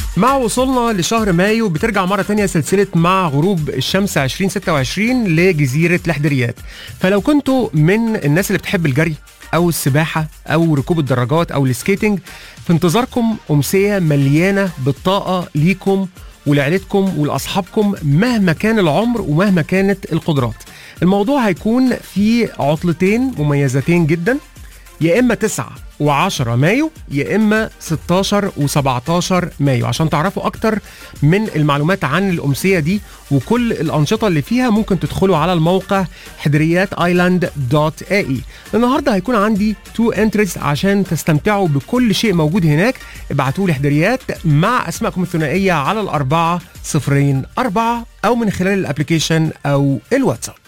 مع وصولنا لشهر مايو بترجع مرة تانية سلسلة مع غروب الشمس 2026 لجزيرة الحدريات. فلو كنتوا من الناس اللي بتحب الجري أو السباحة أو ركوب الدراجات أو السكيتنج، في انتظاركم أمسية مليانة بالطاقة ليكم ولعيلتكم ولأصحابكم مهما كان العمر ومهما كانت القدرات. الموضوع هيكون في عطلتين مميزتين جدا، يا إما 9 و10 مايو يا إما 16 و17 مايو. عشان تعرفوا أكتر من المعلومات عن الأمسية دي وكل الأنشطة اللي فيها ممكن تدخلوا على الموقع حدرياتايلاند.ae. النهاردة هيكون عندي 2 entries عشان تستمتعوا بكل شيء موجود هناك. ابعتوا لي حدريات مع أسماءكم الثنائية على 404 أو من خلال الابليكيشن أو الواتساب.